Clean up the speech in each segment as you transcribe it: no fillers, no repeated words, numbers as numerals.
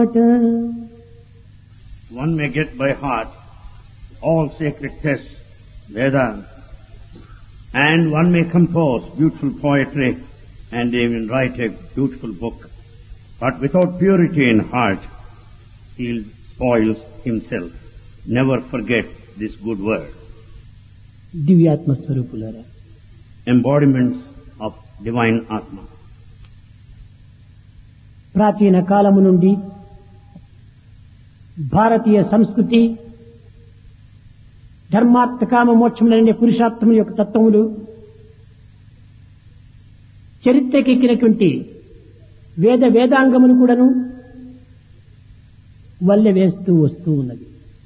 One may get by heart all sacred texts, Vedas, and one may compose beautiful poetry and even write a beautiful book. But without purity in heart, he spoils himself. Never forget this good word. దివ్యాత్మ స్వరూపులారా, Embodiments of divine Atma. ప్రాచీన కాలము నుండి భారతీయ సంస్కృతి ధర్మార్థ కామ మోక్షములనే పురుషార్థముల యొక్క తత్వములు చరిత్రకెక్కినటువంటి వేదాంగమును కూడాను వల్లె వేస్తూ వస్తూ ఉన్నది.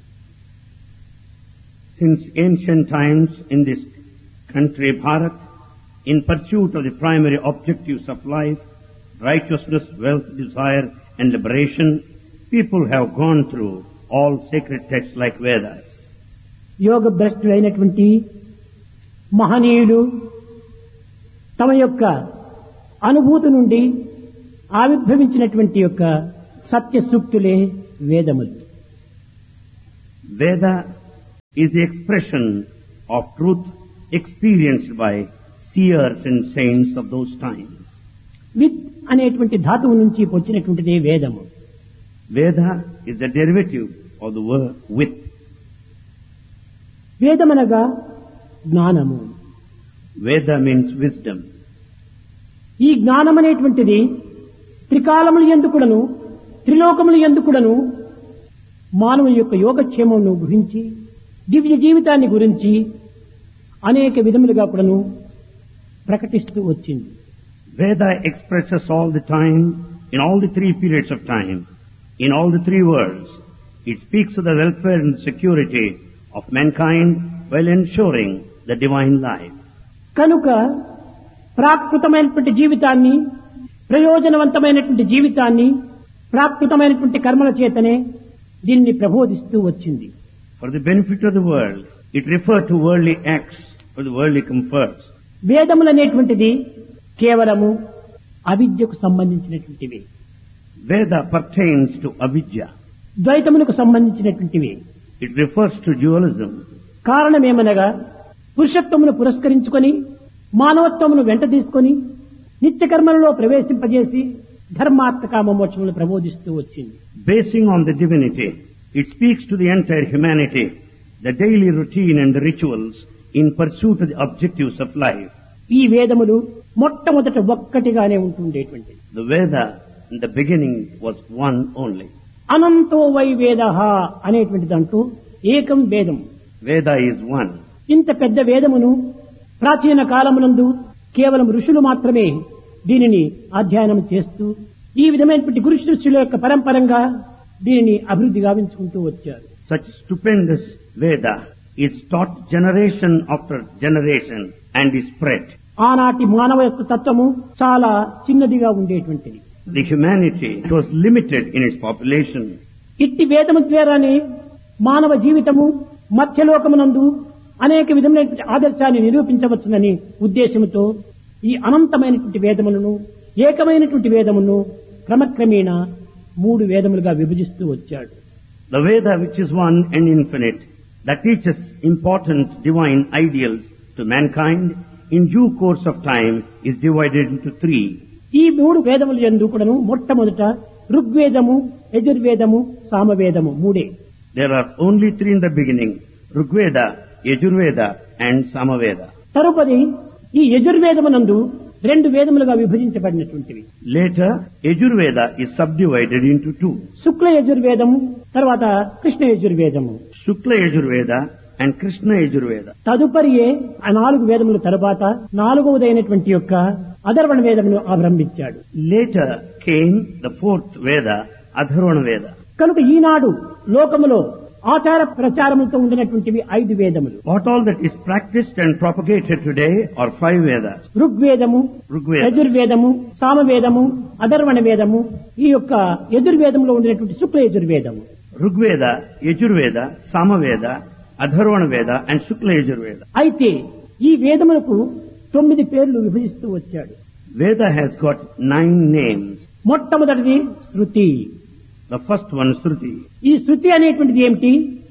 Since ancient times in this country, Bharat, in pursuit of the primary objectives of life, righteousness, wealth, desire and liberation, people have gone through all sacred texts like Vedas. యోగ భ్రష్టులైనటువంటి మహనీయులు తమ యొక్క అనుభూతి నుండి ఆవిర్భవించినటువంటి యొక్క సత్య సూక్తులే వేదములు. Veda is the expression of truth experienced by seers and saints of those times. With అనేటువంటి ధాతువు నుంచి వచ్చినటువంటిదే వేదము. Veda is the derivative of the word with. వేదమనగా జ్ఞానము. Veda means wisdom. ఈ జ్ఞానం అనేటువంటిది త్రికాలములు ఎందుకుడను త్రిలోకములు ఎందుకుడను మానవుని యొక్క యోగక్షేమమును గురించి దివ్య జీవితాన్ని గురించి అనేక విధములుగా కూడాను ప్రకటిస్తూ వచ్చింది. Veda expresses all the time, in all the three periods of time, in all the three worlds. It speaks of the welfare and security of mankind while ensuring the divine life. కనుక ప్రాకృతమైనటువంటి జీవితాన్ని, ప్రయోజనవంతమైనటువంటి జీవితాన్ని, ప్రాకృతమైనటువంటి కర్మల చేతనే దీన్ని ప్రబోధిస్తూ వచ్చింది. For the benefit of the world, it referred to worldly acts for the worldly comforts. వేదములనేటువంటిది కేవలము అవిద్యకు సంబంధించినటువంటివి. Veda pertains to avidya. ద్వైతములకు సంబంధించినటువంటివి. It refers to dualism. కారణమేమనగా పురుషత్వమును పురస్కరించుకొని మానవత్వమును వెంట తీసుకొని నిత్య కర్మలలో ప్రవేశింపజేసి ధర్మార్థ కామ మోక్షములను ప్రబోధిస్తూ వచ్చింది. Basing on the divinity, it speaks to the entire humanity, the daily routine and the rituals in pursuit of the objectives of life. ఈ వేదములు మొట్టమొదట ఒక్కటిగానే ఉంటుండేటువంటిది. The Veda in the beginning was one only. అనంతో why వేదః అనేటువంటి దాంట్లో ఏకం వేదం. Veda is one. ఇంత పెద్ద వేదమును ప్రాచీన కాలమునందు కేవలం ఋషులు మాత్రమే దీనిని అధ్యయనం చేస్తూ ఈ విధమైనటువంటి గురు శిష్యుల యొక్క పరంపరంగా దీనిని అభివృద్ధి గావించుకుంటూ వచ్చారు. Such stupendous Veda is taught generation after generation and is spread. ఆనాటి మానవ యొక్క తత్వము చాలా చిన్నదిగా ఉండేటువంటిది. The humanity was limited in its population. ఇట్టి వేదము ద్వారానే మానవ జీవితము మధ్యలోకమునందు అనేక విధమైనటువంటి ఆదర్శాన్ని నిరూపించవచ్చునని ఉద్దేశంతో ఈ అనంతమైనటువంటి వేదములను, ఏకమైనటువంటి వేదమును క్రమక్రమేణా 3 వేదములుగా విభజిస్తూ వచ్చాడు. The Veda, which is one and infinite, that teaches important divine ideals to mankind, in due course of time is divided into 3. ఈ 3 వేదములు యందు కూడాను మొట్టమొదట ఋగ్వేదము, యజుర్వేదము, సామవేదము 3. There are only 3 in the beginning: Rigveda, Yajurveda and Samaveda. తరుపది ఈ యజుర్వేదమునందు 2 వేదములుగా విభజించబడినటువంటివి. Later, Yajurveda is subdivided into 2. శుక్ల యజుర్వేదము, తర్వాత Krishna యజుర్వేదము. Shukla Yajurveda and Krishna Yajurveda. తదుపరియే ఆ 4 వేదముల తరువాత 4వదైనటువంటి యొక్క అధర్వణ వేదమును ఆరంభించాడు. Later came the 4th Veda, Atharvana Veda. కనుక ఈనాడు లోకములో ఆచార ప్రచారములతో ఉండినటువంటివి 5 వేదములు. What all that is practiced and propagated today are 5 Vedas. ఋగ్వేదము, Rigveda, యజుర్వేదము, సామవేదము, అధర్వణ వేదము, ఈ యొక్క యజుర్వేదంలో ఉండినటువంటి శుక్ల యజుర్వేదము. Rigveda, Yajurveda, Samaveda, Atharvana Veda and Shukla Yajurveda. అయితే ఈ వేదములకు 9 పేర్లు విభజిస్తూ వచ్చాడు. Veda has got 9 names. మొట్టమొదటిది శృతి. The first one, Shruti. ఈ శృతి అనేటువంటిది ఏమిటి?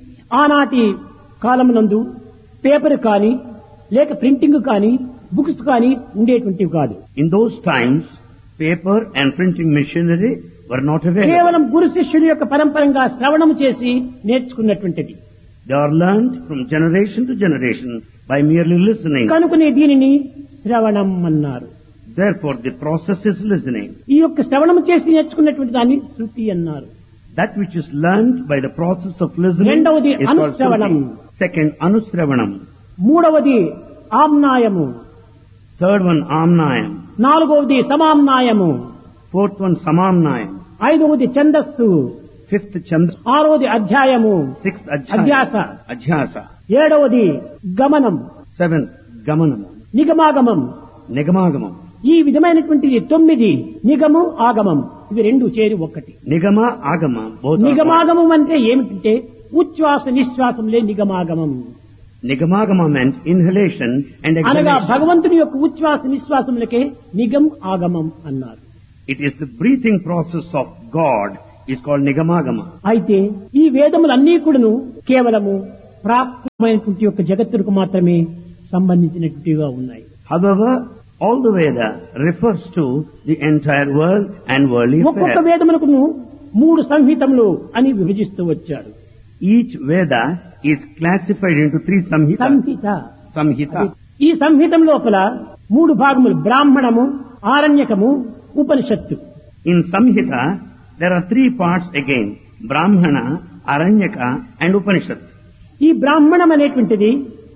ఆనాటి కాలమునందు పేపర్ కానీ లేక ప్రింటింగ్ కానీ బుక్స్ కానీ ఉండేటువంటివి కాదు. In those times, paper and printing machinery were not available. కేవలం గురు శిష్యుడి యొక్క పరంపరంగా శ్రవణం చేసి నేర్చుకున్నటువంటిది. They are learned from generation to generation by merely listening. కనుకనే దీనిని శ్రవణం అన్నారు. Therefore, the process is listening. ఈ యొక్క శ్రవణం చేసి నేర్చుకున్నటువంటి దాన్ని శృతి అన్నారు. That which is learned by the process of listening రెండవది is called అనుశ్రవణం. Shruti. Second, Anusravanam. మూడవది ఆమ్నాయము. Third one, Amnayam. నాలుగవది సమామ్నాయము. Fourth one, Samamnayam. ఐదవది ఛందస్సు. Fifth, Chandra. ఆరవది అధ్యాయము. Sixth, అధ్యాస. Adhyasa. ఏడవది గమనం. Seventh, Gamanam. నిగమాగమం. Nigamangamam. ఈ విధమైనటువంటిది 9 నిగము ఆగమం, ఇవి రెండు చేరి ఒక్కటి. Nigama, Agama. Both are నిగమాగమం అంటే ఏమిటంటే ఉచ్ఛ్వాస నిశ్వాసంలే నిగమాగమం. Nigamagama meant inhalation and అనగా exhalation. భగవంతుని యొక్క ఉచ్ఛ్వాస నిశ్వాసములకే నిగం ఆగమం అన్నారు. It is the breathing process of God is called Nigamagama. అయితే ఈ వేదములన్నీ కూడాను కేవలము ప్రాప్తమైనటువంటి యొక్క జగత్తుకు మాత్రమే సంబంధించినట్టుగా ఉన్నాయి. However, all the Veda refers to the entire world and worldly ఒక్కొక్క affairs. వేదములకు 3 సంహితములు అని విభజిస్తూ వచ్చాడు. Each Veda is classified into 3 samhitas. Samhita. Samhita. ఈ సంహితం లోపల 3 భాగములు బ్రాహ్మణము, ఆరణ్యకము, ఉపనిషత్తు. In Samhita, there are 3 parts again. Brahmana, Aranyaka and Upanishad. ఈ బ్రాహ్మణం అనేటువంటిది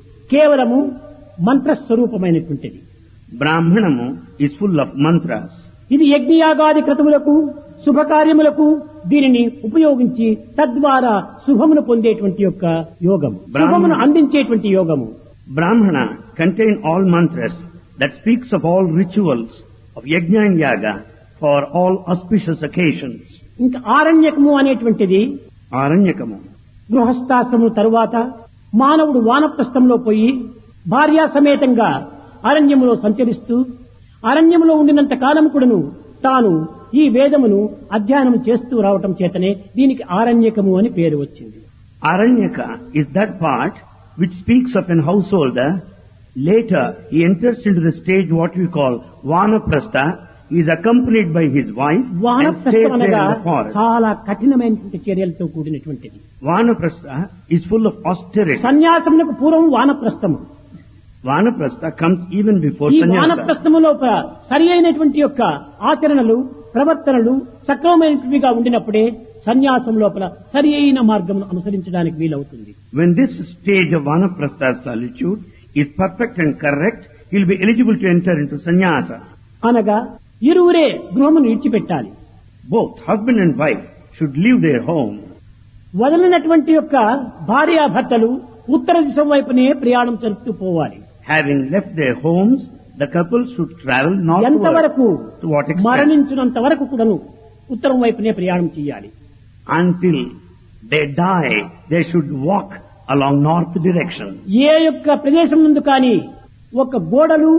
కేవలము మంత్రస్వరూపమైనటువంటిది. Brahmanamu is full of mantras. ఇది యజ్ఞయాగాది క్రతువులకు శుభకార్యములకు దీనిని ఉపయోగించి తద్వారా శుభమును పొందేటువంటి యొక్క యోగం, శుభమును అందించేటువంటి యోగము. Brahmana contain all mantras that speaks of all rituals of yajna and yaga for all auspicious occasions. ఇంకా ఆరణ్యకము అనేటువంటిది Aranyakamu. గృహస్థాశ్రమం తరువాత మానవుడు వానప్రస్థంలో పోయి భార్యా సమేతంగా అరణ్యములో సంచరిస్తూ అరణ్యములో ఉండినంత కాలం కూడాను తాను ఈ వేదమును అధ్యయనం చేస్తూ రావటం చేతనే దీనికి ఆరణ్యకము అని పేరు వచ్చింది. Aranyaka is that part which speaks of an householder. Later, he enters into the stage what we call Vanaprastha. He is accompanied by his wife and stays వానప్రస్థం there in అనగా the forest. చాలా కఠినమైనటువంటి చర్యలతో కూడినటువంటిది. Vanaprastha is full of austerity. సన్యాసమునకు పూర్వం వానప్రస్థము. Vanaprastha comes even before ఈ sannyasa. వానప్రస్థములో సరి అయినటువంటి యొక్క ఆచరణలు ప్రవర్తనలు సక్రమమైనవిగా ఉండినప్పుడే సన్యాసం లోపల సరి అయిన మార్గమును అనుసరించడానికి వీలవుతుంది. When this stage of Vanaprastha solitude is perfect and correct, he will be eligible to enter into sannyasa. అనగా ఇరువురే గృహమును విడిచిపెట్టాలి. Both husband and wife should leave their home. వదలినటువంటి యొక్క భార్యాభర్తలు ఉత్తర దిశ వైపునే ప్రయాణం జరుపుతూ పోవాలి. Having left their homes, the couple should travel ఎంతవరకు northward. To what extent? మరణించినంత వరకు కూడాను ఉత్తరం వైపునే ప్రయాణం చేయాలి. Until they die, they should walk along north direction. ఏ యొక్క ప్రదేశం ముందు కానీ ఒక గోడలు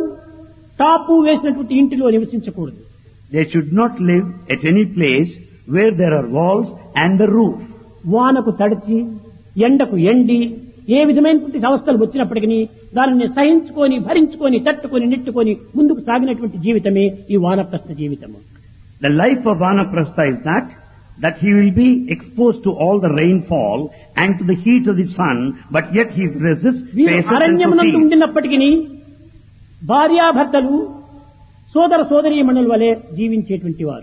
టాపు వేసినటువంటి ఇంటిలో నివసించకూడదు. They should not live at any place where there are walls and the roof. వానకు తడిచి ఎండకు ఎండి ఏ విధమైనటువంటి అవస్థలు వచ్చినప్పటికీ దానిని సహించుకొని భరించుకొని తట్టుకొని నెట్టుకొని ముందుకు సాగినటువంటి జీవితమే ఈ వానప్రస్థ జీవితము. The life of Vanaprastha is that he will be exposed to all the rainfall and to the heat of the sun, but yet he resists, వీరు faces and అరణ్యమునందు proceeds. ఉండినప్పటికీ భార్యాభర్తలు సోదర సోదరీమణుల వలె జీవించేటువంటి వారు.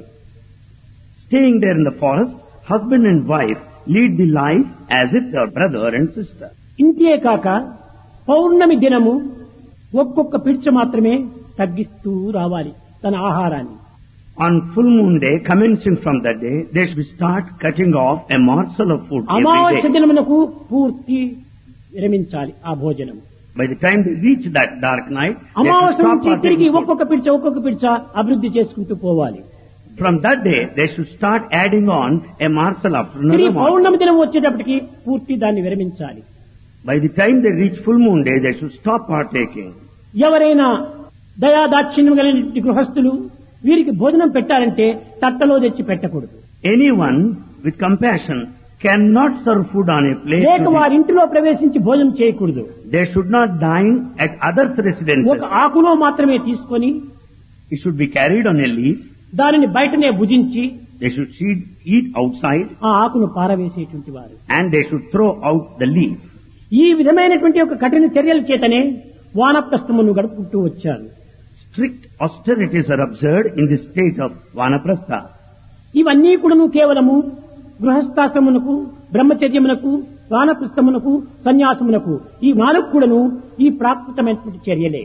Staying there in the forest, husband and wife lead the life as if they are brother and sister. ఇంతే కాక పౌర్ణమి దినము ఒక్కొక్క పిడిచ మాత్రమే తగ్గిస్తూ రావాలి తన ఆహారాన్ని. On full moon day, commencing from that day, they should start cutting off a morsel of food every అమావాస్య day. దినమునకు పూర్తి విరమించాలి ఆ భోజనం. By the time they reach that dark night, they should అమావాస్య stop నుంచి తిరిగి partaking food. ఒక్కొక్క పిడిచ అభివృద్ధి చేసుకుంటూ పోవాలి. From that day, they should start adding on a morsel after తిరిగి another morsel. పౌర్ణమి దినం వచ్చేటప్పటికి పూర్తి దాన్ని విరమించాలి. By the time they reach full moon day, they should stop partaking. ఎవరైనా దయాదాక్షిణ్యం కలిగిన గృహస్థులు వీరికి భోజనం పెట్టాలంటే తట్టలో తెచ్చి పెట్టకూడదు. Anyone with compassion cannot serve food on a plate. లేక వారి ఇంటిలో ప్రవేశించి భోజనం చేయకూడదు. They should not dine at others' residences. ఒక ఆకులో మాత్రమే తీసుకొని It should be carried on a leaf. దానిని బయటనే భుజించి They should eat outside ఆ ఆకును పారవేసేటువంటి వారు. and they should throw out the leaf. ఈ విధమైనటువంటి ఒక కఠిన చర్యల చేతనే వానప్రస్థమును గడుపుకుంటూ వచ్చారు. Strict austerities are observed in the state of Vanaprastha. ఇవన్నీ కూడాను కేవలము గృహస్థాశ్రమునకు, బ్రహ్మచర్యమునకు, వానప్రస్థమునకు, సన్యాసమునకు ఈ నాలుగు కూడాను ఈ ప్రాకృతమైనటువంటి చర్యలే.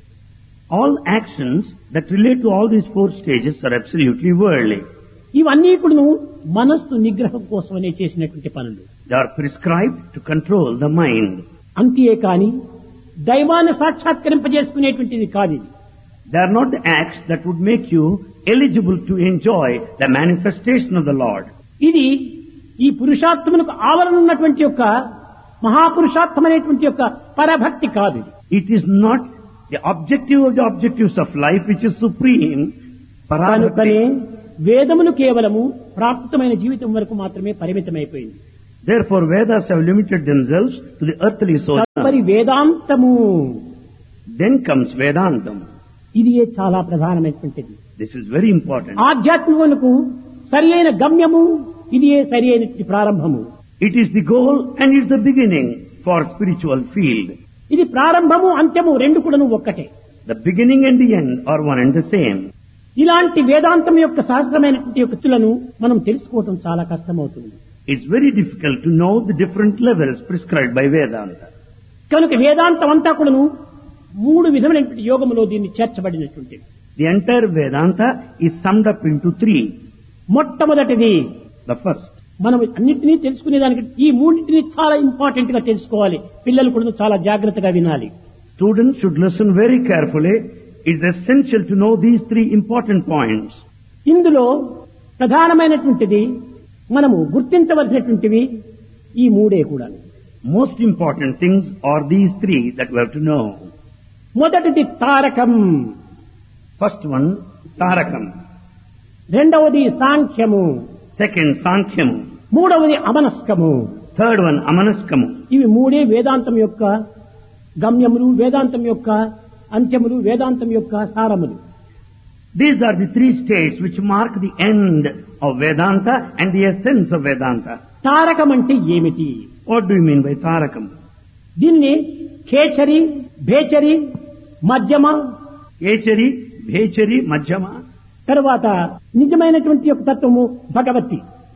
All actions that relate to all these four stages are absolutely worldly. ఇవన్నీ కూడాను మనస్సు నిగ్రహం కోసమనే చేసినటువంటి పనులు. They are prescribed to control the mind. అంతే కాని దైవాన్ని సాక్షాత్కరింపజేసుకునేటువంటిది కాదు. They are not the acts that would make you eligible to enjoy the manifestation of the Lord. ఇది ఈ పురుషార్థమునకు ఆవరణ ఉన్నటువంటి యొక్క మహాపురుషార్థమైనటువంటి యొక్క పరభక్తి కాదు. It is not the objective of the objectives of life which is supreme. కనుకనే వేదమును కేవలము ప్రాకృతమైన జీవితం వరకు మాత్రమే పరిమితమైపోయింది. Therefore Vedas have limited themselves to the earthly soul. మరి వేదాంతము, Then comes Vedantam. ఇది చాలా ప్రధానమైనటువంటిది. This is very important. ఆధ్యాత్మికమునకు సరి అయిన గమ్యము, ఇది సరి అయిన ప్రారంభము. It is the goal and it is the beginning for spiritual field. ఇది ప్రారంభము అంత్యము రెండు కూడాను ఒక్కటే. The beginning and the end are one and the same. ఇలాంటి వేదాంతం యొక్క సహస్రమైనటువంటి యుక్తులను మనం తెలుసుకోవటం చాలా కష్టమవుతుంది. It's very difficult to know the different levels prescribed by Vedanta. కనుక వేదాంతం అంతా కూడాను మూడు విధమైనటువంటి యోగములో దీన్ని చేర్చబడినటువంటిది. The entire Vedanta is summed up into three. మొట్టమొదటిది The first, మనం అన్నింటినీ తెలుసుకునేదానికి ఈ మూడింటిని చాలా ఇంపార్టెంట్ గా తెలుసుకోవాలి. పిల్లలు కూడా చాలా జాగ్రత్తగా వినాలి. students should listen very carefully. It's essential to know these three important points. ఇందులో ప్రధానమైనటువంటిది మనము గుర్తించవలసినటువంటివి ఈ మూడే కూడా. Most important things are these three that we have to know. మొదటిది తారకం, First one, Tarakam. రెండవది సాంఖ్యము, Second, Sankhyamu. మూడవది అమనస్కము. Third one, Amanaskamu. ఇవి మూడే వేదాంతం యొక్క గమ్యములు, వేదాంతం యొక్క అంత్యములు, వేదాంతం యొక్క సారములు. These are the three states which mark the end of Vedanta and the essence of Vedanta. Tarakam అంటే ఏమిటి? What do you mean by Tarakam? దీన్ని ఖేచరి, భేచరి, మధ్యమ, Echari, Bhechari, Majjama తరువాత నిజమైనటువంటి యొక్క తత్వము భగవతి.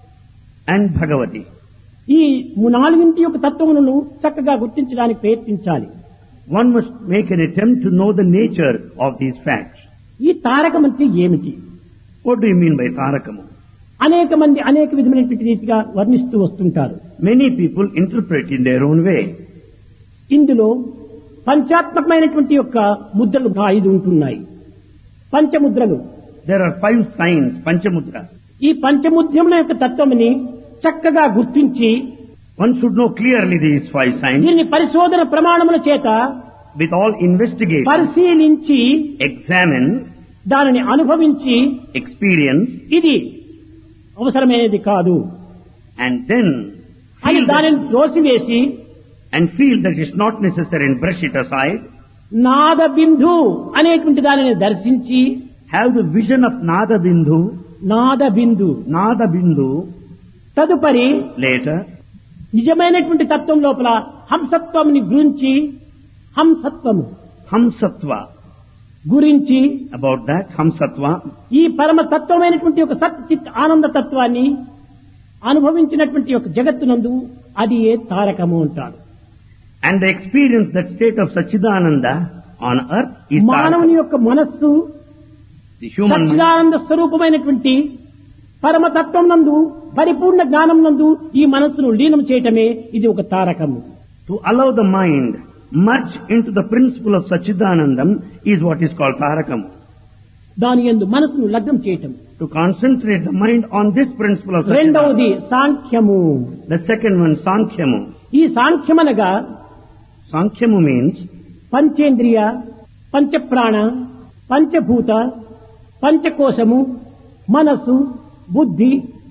and Bhagavati. ఈ నాలుగింటి యొక్క తత్వములను చక్కగా గుర్తించడానికి ప్రయత్నించాలి. One must make an attempt to know the nature of these facts. ఈ తారకం అంటే ఏమిటి? What do you mean by Tarakam? అనేక మంది అనేక విధమైనటువంటి రీతిగా వర్ణిస్తూ వస్తుంటారు. Many people interpret in their own way. ఇందులో పంచాత్మకమైనటువంటి యొక్క ముద్రలు 5 ఉంటున్నాయి. పంచముద్రలు. There are 5 signs, Panchamudra. ఈ పంచముద్రముల యొక్క తత్వముని చక్కగా గుర్తించి One should know clearly these 5 signs. దీన్ని పరిశోధన ప్రమాణముల చేత With all investigation, పరిశీలించి examine, దానిని అనుభవించి experience, ఇది అవసరమైనది కాదు and then అని feel దానిని that, త్రోసివేసి and feel that it's not necessary and brush it aside. నాద బిందు అనేటువంటి దానిని దర్శించి Have the vision of Nada Bindhu, Nada Bindu Nada Bindhu. తదుపరి Later, నిజమైనటువంటి తత్వం లోపల హంసత్వముని గురించి హంసత్వము Hamsatva. గురించి About that, Hamsatva. ఈ పరమ తత్వమైనటువంటి ఒక సత్ చిత్ ఆనంద తత్వాన్ని అనుభవించినటువంటి ఒక జగత్తునందు అది ఏ తారకము అంటారు. And the experience that state of Sachidananda on earth is మానవుని Tarakam. యొక్క మనస్సు The human mind. సచ్చిదానంద స్వరూపమైనటువంటి పరమతత్వం నందు పరిపూర్ణ జ్ఞానం నందు ఈ మనస్సును లీనం చేయటమే ఇది ఒక తారకము. To allow the mind merge into the principle of Sachidanandam is what is called Tarakam. దాని యందు మనస్సును లగ్నం చేయటం. To concentrate the mind on this principle of Sachidanandam. రెండవది సాంఖ్యము. The second one, Sankhyamu. ఈ సాంఖ్యమనగా Sankhyamu means పంచేంద్రియ, పంచప్రాణ, పంచభూత, పంచకోశము, మనస్సు, బుద్ధి,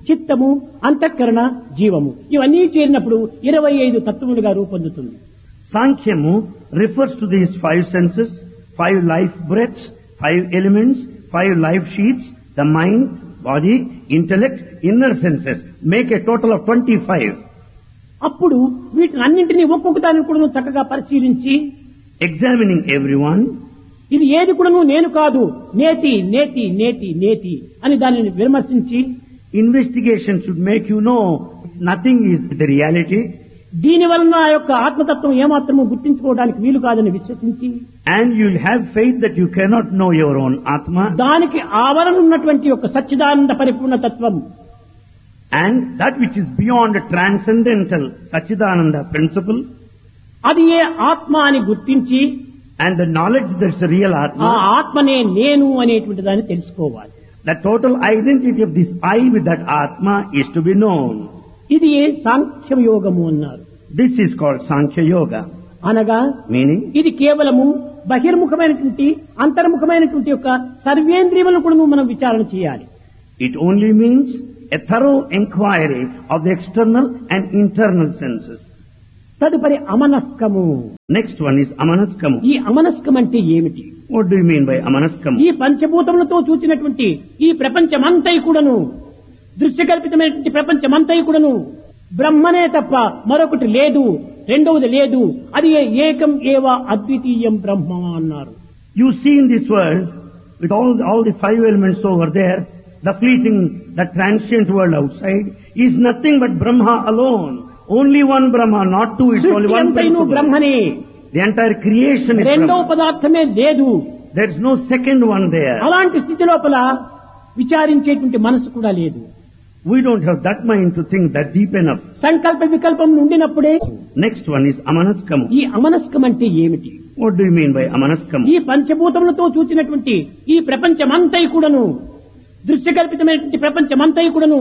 చిత్తము, అంతఃకరణ, జీవము ఇవన్నీ చేరినప్పుడు 25 తత్వములుగా రూపొందుతుంది. Sankhyamu refers to these 5 senses, 5 life breaths, 5 elements, 5 life sheets, the mind, body, intellect, inner senses. Make a total of 25. అప్పుడు వీటిని అన్నింటినీ ఒక్కొక్క దాన్ని కూడా చక్కగా పరిశీలించి Examining everyone, ఇది ఏది కూడాను నేను కాదు, నేతి నేతి నేతి నేతి అని దానిని విమర్శించి investigation should make you know nothing is the reality, దీని వలన ఆ యొక్క ఆత్మతత్వం ఏమాత్రము గుర్తించుకోవడానికి వీలు కాదని విశ్వసించి and you'll have faith that you cannot know your own Atma, దానికి ఆవరణ ఉన్నటువంటి యొక్క సచ్చిదానంద పరిపూర్ణ తత్వం and that which is beyond the transcendental Sachidananda principle, అది ఏ ఆత్మ అని గుర్తించి and the knowledge that's the real ఆ Atma, ఆత్మనే నేను అనేటువంటి దాన్ని తెలుసుకోవాలి. the total identity of this I with that Atma is to be known. ఇది ఏ సాంఖ్య యోగము అన్నారు. This is called Sankhya Yoga, అనగా meaning ఇది కేవలము బహిర్ముఖమైనటువంటి అంతర్ముఖమైనటువంటి యొక్క సర్వేంద్రియములను కూడా మనం విచారణ చేయాలి. it only means a thorough inquiry of the external and internal senses. తదుపరి అమనస్కము. Next one is Amanaskamu. ఈ అమనస్కం అంటే ఏమిటి? What do you mean by Amanaskamu? ఈ పంచభూతములతో చూచినటువంటి ఈ ప్రపంచమంతై కూడాను, దృశ్యకల్పితమైనటువంటి ప్రపంచమంతై కూడాను బ్రహ్మనే తప్ప మరొకటి లేదు, రెండవది లేదు, అది ఏకం ఏవ అద్వితీయం బ్రహ్మ అన్నారు. You see in this world, with all the 5 elements over there, the fleeting, the transient world outside is nothing but Brahma alone. Only one Brahma, not two, it's only సృష్టి one అంతైను principle. బ్రహ్మనే, The entire creation is రెండవ Brahma. పదార్థమే లేదు. There is no second one there. అలాంటి స్థితి లోపల విచారించేటువంటి మనసు కూడా లేదు. We don't have that mind to think that deep enough. సంకల్ప వికల్పం ఉండినప్పుడే. Next one is Amanaskamu. ఈ అమనస్కం అంటే ఏమిటి? What do you mean by Amanaskamu? ఈ పంచభూతములతో చూచినటువంటి ఈ ప్రపంచమంతై కూడాను, దృశ్యకల్పితమైనటువంటి ప్రపంచమంతై కూడాను